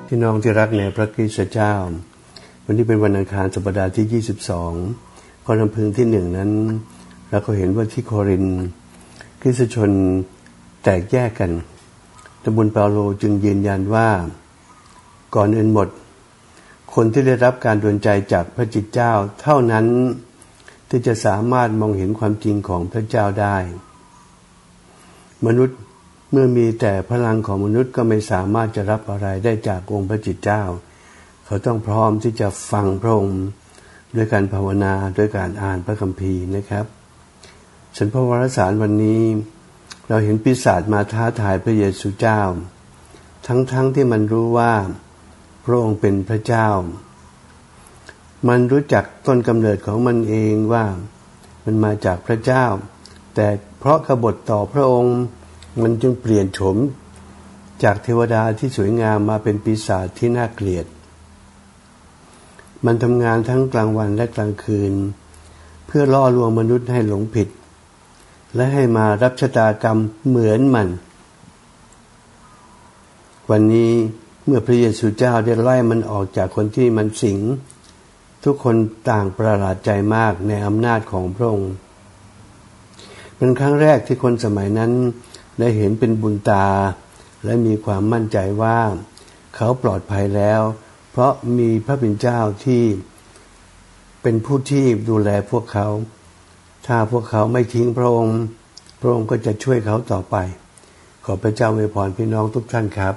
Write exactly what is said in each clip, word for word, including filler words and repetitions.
พี่น้องที่รักในพระคริสต์เจ้าวันนี้เป็นวันอังคารสัปดาห์ที่ยี่สิบสองข้อรำพึงที่หนึ่งนั้นเราก็เห็นว่าที่โครินธ์คริสตชนแตกแยกกันแต่บุญเปาโลจึงยืนยันว่าก่อนอื่นหมดคนที่ได้รับการดลใจจากพระจิตเจ้าเท่านั้นที่จะสามารถมองเห็นความจริงของพระเจ้าได้มนุษย์เมื่อมีแต่พลังของมนุษย์ก็ไม่สามารถจะรับอะไรได้จากองค์พระจิตเจ้าเขาต้องพร้อมที่จะฟังพระองค์ด้วยการภาวนาด้วยการอ่านพระคัมภีร์นะครับฉันพระวรสารวันนี้เราเห็นปีศาจมาท้าทายพระเยซูเจ้าทั้งๆ ท, ที่มันรู้ว่าพระองค์เป็นพระเจ้ามันรู้จักต้นกำเนิดของมันเองว่ามันมาจากพระเจ้าแต่เพราะกบฏต่อพระองค์มันจึงเปลี่ยนโฉมจากเทวดาที่สวยงามมาเป็นปีศาจที่น่าเกลียดมันทำงานทั้งกลางวันและกลางคืนเพื่อล่อลวงมนุษย์ให้หลงผิดและให้มารับชะตากรรมเหมือนมันวันนี้เมื่อพระเยซูเจ้าได้ไล่มันออกจากคนที่มันสิงทุกคนต่างประหลาดใจมากในอำนาจของพระองค์เป็นครั้งแรกที่คนสมัยนั้นได้เห็นเป็นบุญตาและมีความมั่นใจว่าเขาปลอดภัยแล้วเพราะมีพระผู้เป็นเจ้าที่เป็นผู้ที่ดูแลพวกเขาถ้าพวกเขาไม่ทิ้งพระองค์พระองค์ก็จะช่วยเขาต่อไปขอพระเจ้าอวยพรพี่น้องทุกท่านครับ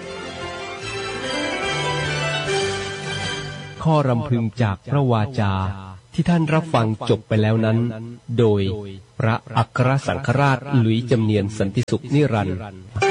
ข้อรำพึงจากพระวาจาที่ท่านรับฟังจบไปแล้วนั้นโดยพระอัครสังฆราชหลุยส์จำเนียนสันติสุขนิรันดร์